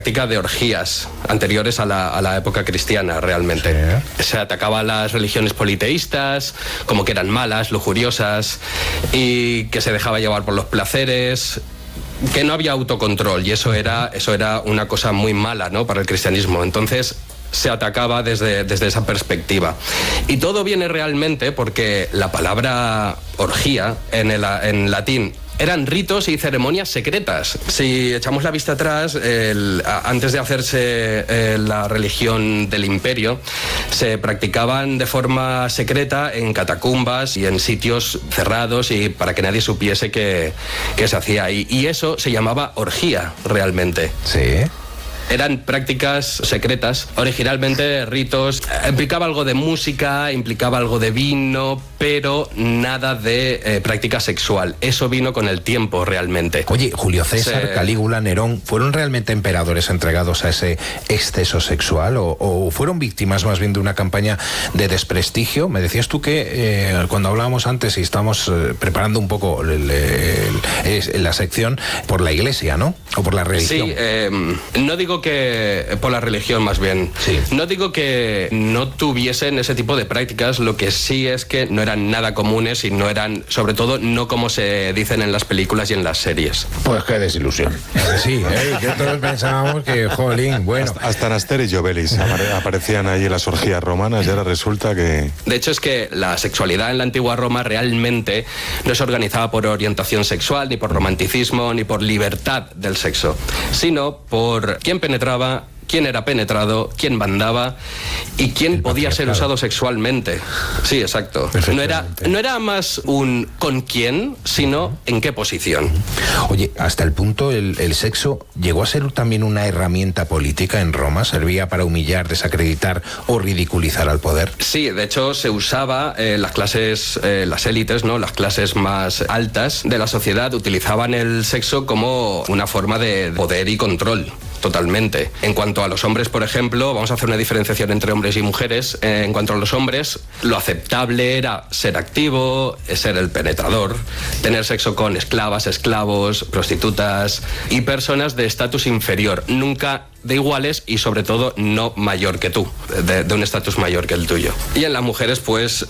práctica de orgías anteriores a la época cristiana, realmente. Sí. Se atacaba a las religiones politeístas, como que eran malas, lujuriosas, y que se dejaba llevar por los placeres, que no había autocontrol, y eso era una cosa muy mala, ¿no?, para el cristianismo. Entonces se atacaba desde esa perspectiva. Y todo viene realmente porque la palabra orgía en latín eran ritos y ceremonias secretas. Si echamos la vista atrás, antes de hacerse la religión del imperio, se practicaban de forma secreta en catacumbas y en sitios cerrados, y para que nadie supiese que se hacía ahí. Y eso se llamaba orgía, realmente. Sí. Eran prácticas secretas, originalmente ritos, implicaba algo de música, implicaba algo de vino, pero nada de práctica sexual. Eso vino con el tiempo, realmente. Oye, Julio César, Calígula, Nerón, ¿fueron realmente emperadores entregados a ese exceso sexual o fueron víctimas más bien de una campaña de desprestigio? Me decías tú que cuando hablábamos antes y estábamos preparando un poco la sección, por la iglesia, ¿no? O por la religión. Sí, no digo que por la religión, más bien. Sí. No digo que no tuviesen ese tipo de prácticas, lo que sí es que no eran nada comunes y no eran, sobre todo, no como se dicen en las películas y en las series. Pues qué desilusión. Sí, que todos pensábamos que, jolín, bueno. Hasta Asterix y Obelix aparecían ahí en las orgías romanas, y ahora resulta que... De hecho, es que la sexualidad en la antigua Roma realmente no se organizaba por orientación sexual, ni por romanticismo, ni por libertad del sexo, sino por quién penetraba, quién era penetrado, quién mandaba y quién podía ser usado sexualmente. Sí, exacto. No era más un con quién, sino en qué posición. Oye, hasta el punto el sexo llegó a ser también una herramienta política en Roma, servía para humillar, desacreditar o ridiculizar al poder. Sí, de hecho se usaba las clases, las élites, ¿no?, las clases más altas de la sociedad utilizaban el sexo como una forma de poder y control. Totalmente. En cuanto a los hombres, por ejemplo, vamos a hacer una diferenciación entre hombres y mujeres. En cuanto a los hombres, lo aceptable era ser activo, ser el penetrador, tener sexo con esclavas, esclavos, prostitutas y personas de estatus inferior, nunca de iguales y sobre todo no mayor que tú, de un estatus mayor que el tuyo. Y en las mujeres, pues...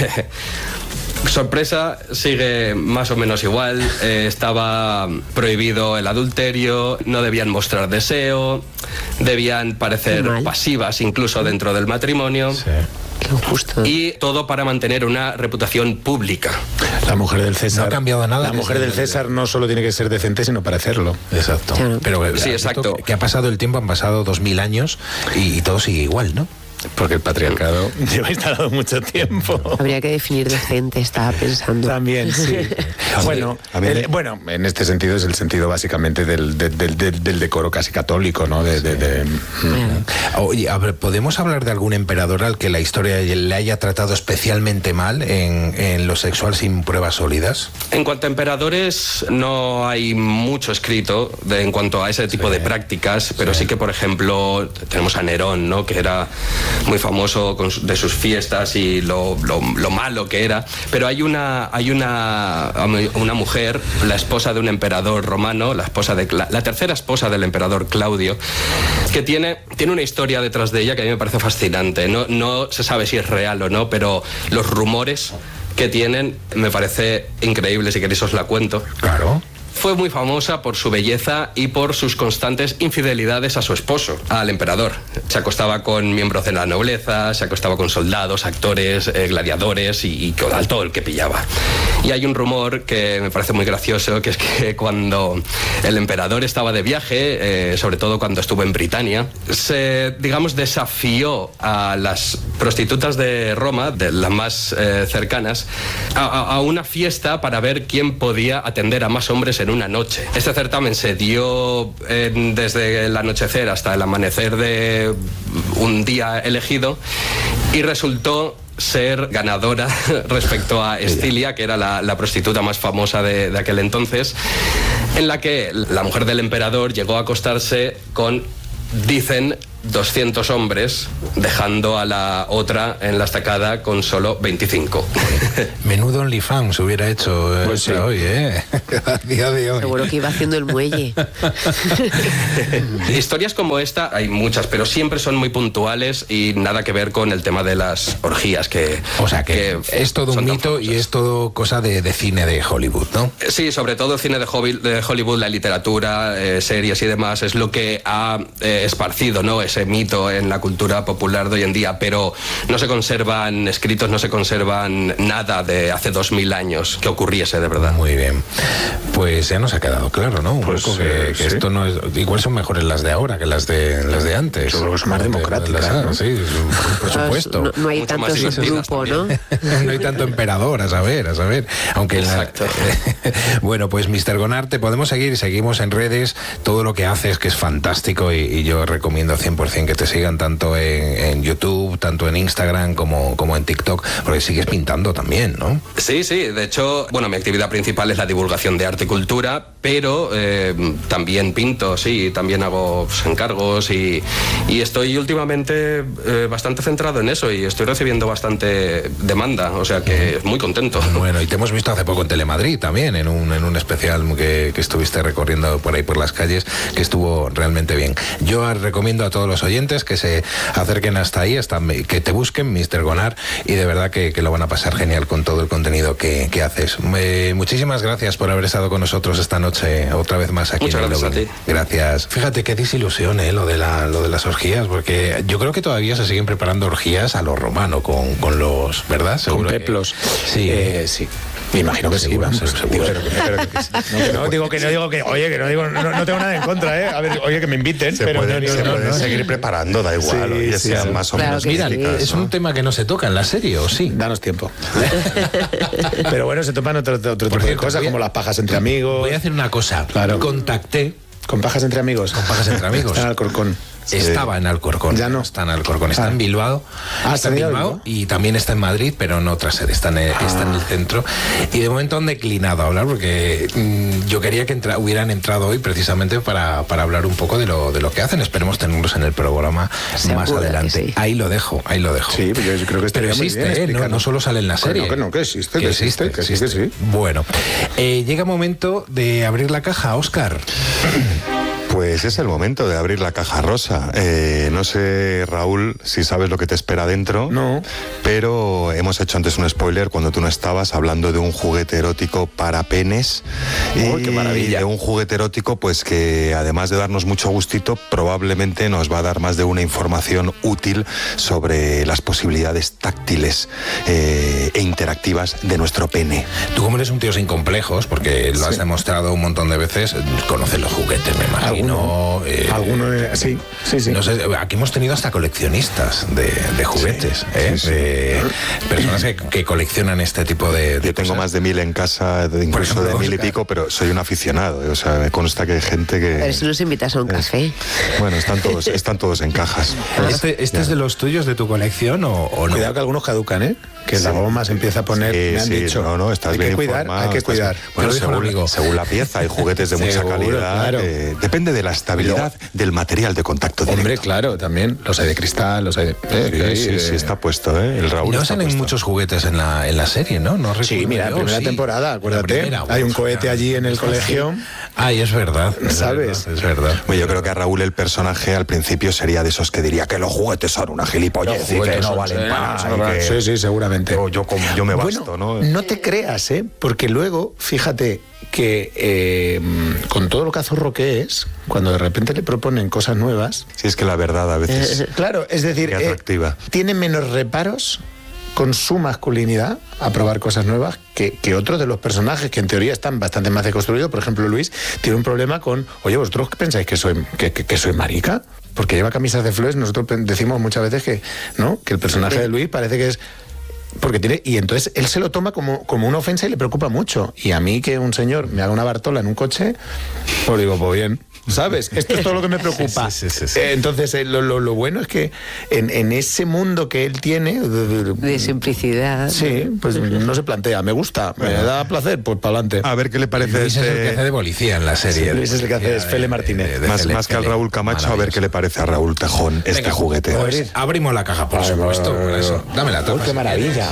sorpresa, sigue más o menos igual. Estaba prohibido el adulterio, no debían mostrar deseo, debían parecer pasivas incluso dentro del matrimonio. Sí. Qué injusto. Y todo para mantener una reputación pública. La mujer del César... No ha cambiado nada. La mujer del César no solo tiene que ser decente, sino parecerlo. Exacto. Claro. Pero sí, exacto. Que ha pasado el tiempo, han pasado 2000 años y todo sigue igual, ¿no? Porque el patriarcado lleva instalado mucho tiempo. Habría que definir decente, estaba pensando. También, sí. Bueno, en este sentido es el sentido básicamente del decoro casi católico, ¿no? Oye, a ver, ¿podemos hablar de algún emperador al que la historia le haya tratado especialmente mal en lo sexual sin pruebas sólidas? En cuanto a emperadores, no hay mucho escrito en cuanto a ese tipo de prácticas, pero sí que, por ejemplo, tenemos a Nerón, ¿no?, que era muy famoso de sus fiestas y lo malo que era, pero hay una mujer, la esposa de un emperador romano, la tercera esposa del emperador Claudio, que tiene una historia detrás de ella que a mí me parece fascinante. No se sabe si es real o no, pero los rumores que tienen me parece increíble. Si queréis os la cuento. Claro. Fue muy famosa por su belleza y por sus constantes infidelidades a su esposo, al emperador. Se acostaba con miembros de la nobleza, se acostaba con soldados, actores, gladiadores y con todo el que pillaba. Y hay un rumor que me parece muy gracioso, que es que cuando el emperador estaba de viaje, sobre todo cuando estuvo en Britania, desafió a las prostitutas de Roma, de las más cercanas, a una fiesta para ver quién podía atender a más hombres en una noche. Este certamen se dio desde el anochecer hasta el amanecer de un día elegido y resultó ser ganadora respecto a Estilia, que era la prostituta más famosa de aquel entonces, en la que la mujer del emperador llegó a acostarse con, dicen, 200 hombres, dejando a la otra en la estacada con solo 25. Menudo OnlyFans hubiera hecho pues sí. hoy, a día de hoy. Seguro que iba haciendo el muelle. Historias como esta hay muchas, pero siempre son muy puntuales y nada que ver con el tema de las orgías. O sea que es todo un mito y es todo cosa de cine de Hollywood, ¿no? Sí, sobre todo el cine de Hollywood, la literatura, series y demás, es lo que ha esparcido, ¿no?, ese mito en la cultura popular de hoy en día, pero no se conservan escritos, no se conservan nada de hace 2000 años que ocurriese de verdad. Muy bien. Pues ya nos ha quedado claro, ¿no? Un poco que sí. esto no es... Igual son mejores las de ahora que las de antes. Yo creo que son más democráticas, ¿no? Sí, por supuesto. No hay Mucho tanto más subgrupo, ¿no? No hay tanto emperador, a saber. Aunque exacto. Bueno, pues Mr. Gonar, te podemos seguir, seguimos en redes, todo lo que haces, que es fantástico, y yo recomiendo 100% que te sigan tanto en YouTube, tanto en Instagram como en TikTok, porque sigues pintando también, ¿no? Sí, de hecho, bueno, mi actividad principal es la divulgación de arte y cultura, pero también pinto, sí, también hago encargos y estoy últimamente bastante centrado en eso y estoy recibiendo bastante demanda, o sea que muy contento. Bueno, y te hemos visto hace poco en Telemadrid también, en un especial que estuviste recorriendo por ahí por las calles, que estuvo realmente bien. Yo recomiendo a todos los oyentes que se acerquen hasta ahí, que te busquen, Mr. Gonar, y de verdad que lo van a pasar genial con todo el contenido que haces. Muchísimas gracias por haber estado con nosotros esta noche, otra vez más aquí. Muchas gracias a ti. Gracias. Fíjate qué disilusión, lo de las orgías, porque yo creo que todavía se siguen preparando orgías a lo romano, con los, ¿verdad? Con peplos. Sí. Sí. Me imagino que sí, vamos. No tengo nada en contra, A ver, oye, que me inviten, se pero pueden seguir preparando, da igual, sí, y sean sí. más o Claro menos que Mira, místicas, es ¿no? un tema que no se toca en la serie, ¿o sí? Danos tiempo. Pero bueno, se topan otro tipo de cierto, cosas, como las pajas entre amigos. Voy a hacer una cosa. Claro. Contacté Con pajas entre amigos. amigos. Está en Alcorcón. Estaba en Alcorcón. Ya no. Está en Alcorcón. Está en Bilbao. Está en Bilbao y también está en Madrid, pero en otra sede. Está en el centro. Y de momento han declinado a hablar porque yo quería que hubieran entrado hoy precisamente para hablar un poco de lo que hacen. Esperemos tenerlos en el programa más adelante. Sí. Ahí lo dejo. Sí, pues yo creo que pero estaría muy existe, bien no solo sale en la serie. Que existe, que sí. Bueno, llega momento de abrir la caja, Óscar. Pues es el momento de abrir la caja rosa. No sé, Raúl, si sabes lo que te espera dentro. No. Pero hemos hecho antes un spoiler cuando tú no estabas, hablando de un juguete erótico para penes. ¡Qué maravilla! De un juguete erótico, pues que además de darnos mucho gustito, probablemente nos va a dar más de una información útil sobre las posibilidades táctiles e interactivas de nuestro pene. Tú, como eres un tío sin complejos, porque lo has demostrado un montón de veces, conoces los juguetes, me imagino. Algunos, sí. No sé, aquí hemos tenido hasta coleccionistas de juguetes, de personas que coleccionan este tipo de Yo tengo cosas. más de 1000 en casa, incluso ejemplo, de 1000 y Óscar. pico, pero soy un aficionado. O sea, me consta que hay gente que... Pero si nos invitas a un café. Bueno, están todos en cajas. ¿Este es de los tuyos, de tu colección o no? Cuidado que algunos caducan, Que la goma se empieza a poner, me han dicho. No, estás hay bien que cuidar, informado, hay que estás cuidar. bien. Bueno, Te lo dijo un amigo. según la pieza, hay juguetes de mucha Seguro, calidad. claro. Depende de la estabilidad del material de contacto directo. Hombre, claro, también. Los hay de cristal, los hay de... Sí, está puesto, El Raúl No está salen puesto. muchos juguetes en la serie, ¿no? No Sí, recuerdo mira, yo, primera sí. temporada, acuérdate. La primera, hay un bueno, cohete allí en el colegio. Ay, es verdad. ¿Sabes? Es verdad. Bueno, yo creo que a Raúl el personaje al principio sería de esos que diría que los juguetes son una gilipollez y que no valen para nada. Sí, seguramente. Yo me basto, ¿no? No te creas, porque luego, fíjate que con todo lo cazurro que es, cuando de repente le proponen cosas nuevas... Si es que la verdad a veces... Claro, es decir, Qué atractiva. tiene menos reparos con su masculinidad a probar cosas nuevas que otros de los personajes que en teoría están bastante más deconstruidos. Por ejemplo, Luis tiene un problema con, oye, ¿vosotros qué pensáis que soy marica? Porque lleva camisas de flores. Nosotros decimos muchas veces que el personaje de Luis parece que es... Porque tiene, y entonces él se lo toma como una ofensa y le preocupa mucho. Y a mí que un señor me haga una bartola en un coche, pues digo, pues bien. ¿sabes? Esto es todo lo que me preocupa. Sí. Entonces, lo bueno es que en ese mundo que él tiene... De simplicidad. Sí, pues no se plantea. Me gusta, me da placer, pues para adelante. A ver qué le parece. Luis es el que hace de policía en la serie. Sí, Luis es el que hace, es Fele Martínez. Más que al Raúl Camacho, a ver qué le parece a Raúl Tejón este juguete. Pues abrimos la caja, por supuesto. Por eso. Dame la tapa. ¡Qué maravilla!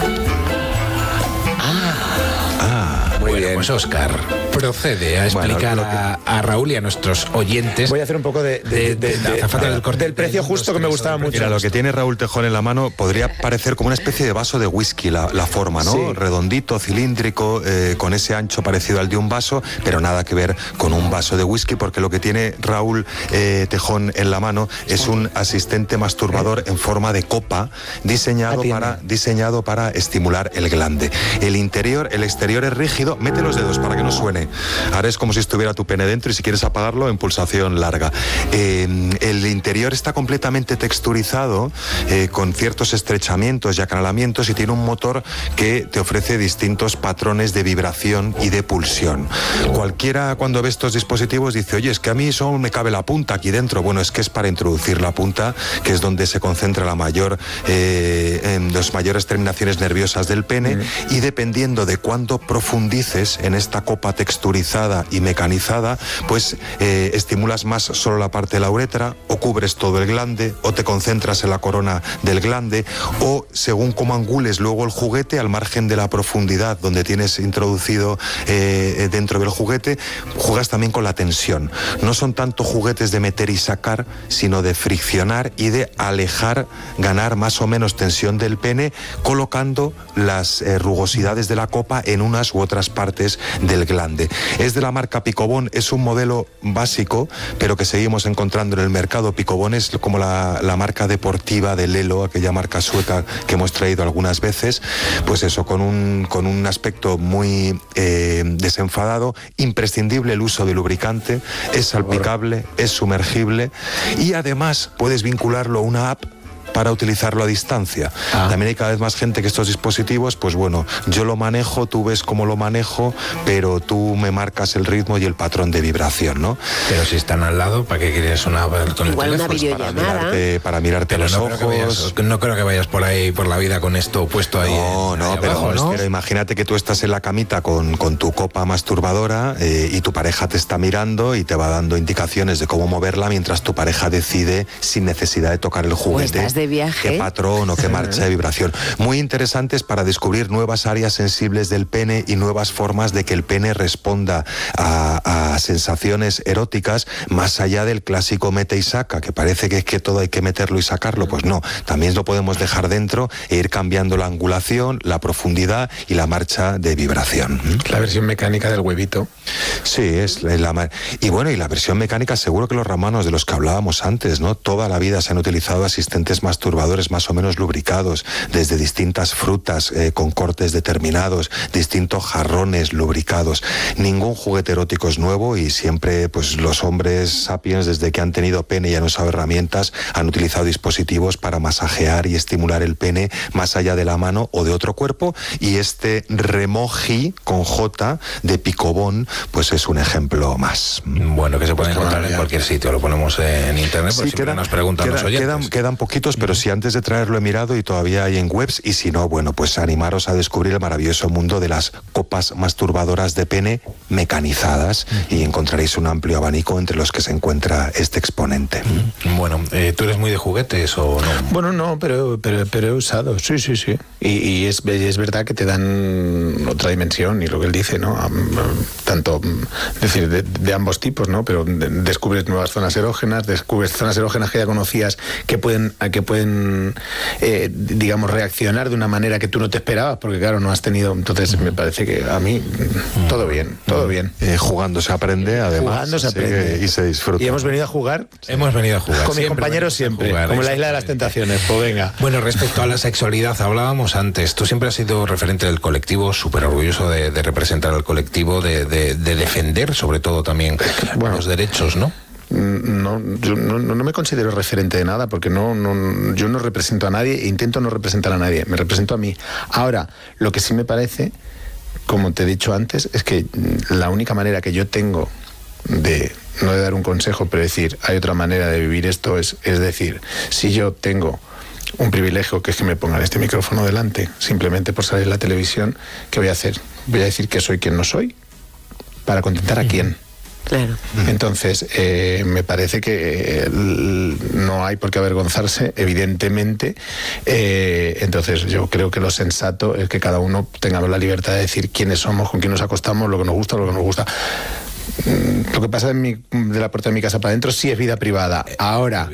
Muy bien. Pues Óscar procede a explicar a Raúl y a nuestros oyentes. Voy a hacer un poco del precio justo que me gustaba mucho. Mira, lo que tiene Raúl Tejón en la mano podría parecer como una especie de vaso de whisky, la forma, ¿no? Sí. Redondito, cilíndrico, con ese ancho parecido al de un vaso, pero nada que ver con un vaso de whisky, porque lo que tiene Raúl Tejón en la mano es un asistente masturbador en forma de copa diseñado para estimular el glande. El exterior es rígido. Mete los dedos para que no suene. Ahora es como si estuviera tu pene dentro y si quieres apagarlo en pulsación larga. El interior está completamente texturizado con ciertos estrechamientos y acanalamientos y tiene un motor que te ofrece distintos patrones de vibración y de pulsión. Cualquiera cuando ve estos dispositivos dice, oye, es que a mí solo me cabe la punta aquí dentro. Bueno, es que es para introducir la punta, que es donde se concentra las mayores terminaciones nerviosas del pene, y dependiendo de cuánto profundices en esta copa texturizada y mecanizada, pues estimulas más solo la parte de la uretra, o cubres todo el glande, o te concentras en la corona del glande, o según cómo angules luego el juguete, al margen de la profundidad donde tienes introducido dentro del juguete, juegas también con la tensión. No son tanto juguetes de meter y sacar, sino de friccionar y de alejar, ganar más o menos tensión del pene, colocando las rugosidades de la copa en unas u otras partes del glande. Es de la marca Picobón, es un modelo básico, pero que seguimos encontrando en el mercado. Picobón es como la marca deportiva de Lelo, aquella marca sueca que hemos traído algunas veces, pues eso, con un aspecto muy desenfadado. Imprescindible el uso de lubricante, es salpicable, es sumergible, y además puedes vincularlo a una app para utilizarlo a distancia. También hay cada vez más gente que estos dispositivos, pues bueno, yo lo manejo, tú ves cómo lo manejo, pero tú me marcas el ritmo y el patrón de vibración, ¿no? Pero si están al lado, ¿para qué quieres con el igual teléfono? una videollamada. Para mirarte a los ojos. No creo que vayas por ahí, por la vida con esto puesto ahí. Pero imagínate que tú estás en la camita con tu copa masturbadora y tu pareja te está mirando y te va dando indicaciones de cómo moverla mientras tu pareja decide, sin necesidad de tocar el juguete, de viaje, qué patrón o qué marcha de vibración. Muy interesantes para descubrir nuevas áreas sensibles del pene y nuevas formas de que el pene responda a sensaciones eróticas, más allá del clásico mete y saca, que parece que es que todo hay que meterlo y sacarlo. Pues no, también lo podemos dejar dentro e ir cambiando la angulación, la profundidad y la marcha de vibración. La versión mecánica del huevito. Sí, y bueno, y la versión mecánica, seguro que los romanos de los que hablábamos antes, ¿no? Toda la vida se han utilizado asistentes masturbadores más o menos lubricados, desde distintas frutas con cortes determinados, distintos jarrones lubricados. Ningún juguete erótico es nuevo, y siempre pues los hombres sapiens, desde que han tenido pene y han usado herramientas, han utilizado dispositivos para masajear y estimular el pene más allá de la mano o de otro cuerpo, y este Remoji con J de Picobón pues es un ejemplo más. Bueno, que se puede encontrar en cualquier sitio, lo ponemos en internet, porque siempre nos preguntan los oyentes. Quedan poquitos, pero si antes de traerlo he mirado y todavía hay en webs, y si no, bueno, pues animaros a descubrir el maravilloso mundo de las copas masturbadoras de pene mecanizadas, y encontraréis un amplio abanico entre los que se encuentra este exponente. Bueno, ¿tú eres muy de juguetes o no? Bueno, no, pero he usado, sí. Y es verdad que te dan otra dimensión, y lo que él dice, ¿no? Tanto, es decir, de ambos tipos, ¿no? Pero descubres nuevas zonas erógenas, descubres zonas erógenas que ya conocías que pueden digamos, reaccionar de una manera que tú no te esperabas, porque claro, no has tenido. Entonces me parece que a mí todo bien. Jugando se aprende, además. Jugando se aprende. Y se disfruta. Y hemos venido a jugar. Con mis compañeros siempre, como la Isla de las Tentaciones. Pues venga. Bueno, respecto a la sexualidad, hablábamos antes. Tú siempre has sido referente del colectivo, súper orgulloso de representar al colectivo, de defender sobre todo también los derechos, ¿no? No, yo no me considero referente de nada, porque yo no represento a nadie e intento no representar a nadie, me represento a mí. Ahora, lo que sí me parece, como te he dicho antes, es que la única manera que yo tengo no de dar un consejo, pero decir, hay otra manera de vivir esto, es decir, si yo tengo un privilegio que es que me pongan este micrófono delante, simplemente por salir en la televisión, ¿qué voy a hacer? ¿Voy a decir que soy quien no soy? ¿Para contentar a quién? Claro. Entonces, me parece que no hay por qué avergonzarse, evidentemente. Entonces, yo creo que lo sensato es que cada uno tengamos la libertad de decir quiénes somos, con quién nos acostamos, lo que nos gusta, lo que no nos gusta. Lo que pasa de la puerta de mi casa para adentro sí es vida privada. Ahora,